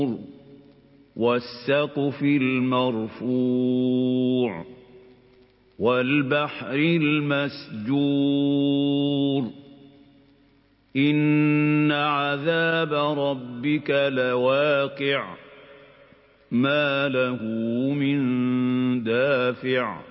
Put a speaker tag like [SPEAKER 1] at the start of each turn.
[SPEAKER 1] وَالسَّقْفِ الْمَرْفُوعِ وَالْبَحْرِ الْمَسْجُورِ إِنَّ عَذَابَ رَبِّكَ لَوَاقِعٌ مَا لَهُ مِن دَافِعٍ